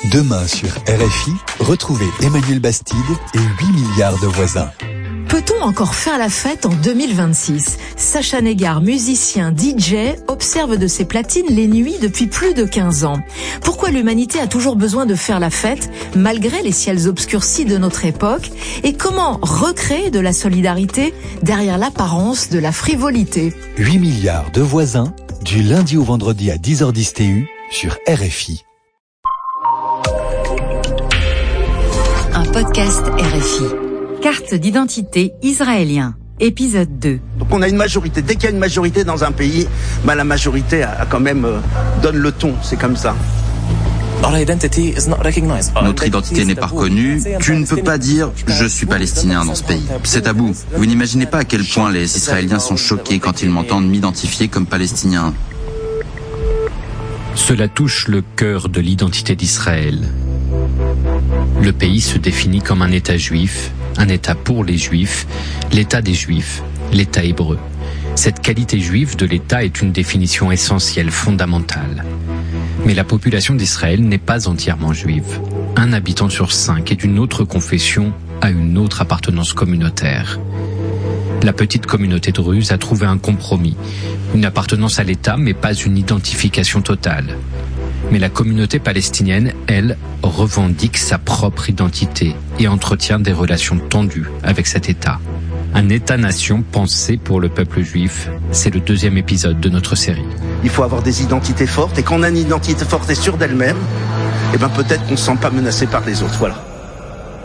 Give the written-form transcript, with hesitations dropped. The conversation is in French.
Demain sur RFI, retrouvez Emmanuel Bastide et 8 milliards de voisins. Peut-on encore faire la fête en 2026 ? Sacha Negard, musicien, DJ, observe de ses platines les nuits depuis plus de 15 ans. Pourquoi l'humanité a toujours besoin de faire la fête, malgré les ciels obscurcis de notre époque ? Et comment recréer de la solidarité derrière l'apparence de la frivolité ? 8 milliards de voisins, du lundi au vendredi à 10h10 TU sur RFI. Un podcast RFI. Carte d'identité israélien, épisode 2. Donc on a une majorité. Dès qu'il y a une majorité dans un pays, la majorité a quand même donne le ton. C'est comme ça. Notre identité n'est pas reconnue. Tu ne peux pas dire « je suis palestinien » dans ce pays. C'est tabou. Vous n'imaginez pas à quel point les Israéliens sont choqués quand ils m'entendent m'identifier comme palestinien. Cela touche le cœur de l'identité d'Israël. Le pays se définit comme un État juif, un État pour les Juifs, l'État des Juifs, l'État hébreu. Cette qualité juive de l'État est une définition essentielle, fondamentale. Mais la population d'Israël n'est pas entièrement juive. Un habitant sur 5 est d'une autre confession, a une autre appartenance communautaire. La petite communauté druze a trouvé un compromis, une appartenance à l'État mais pas une identification totale. Mais la communauté palestinienne, elle, revendique sa propre identité et entretient des relations tendues avec cet État. Un État-nation pensé pour le peuple juif, c'est le 2e épisode de notre série. Il faut avoir des identités fortes et quand on a une identité forte et sûre d'elle-même, peut-être qu'on ne se sent pas menacé par les autres. Voilà.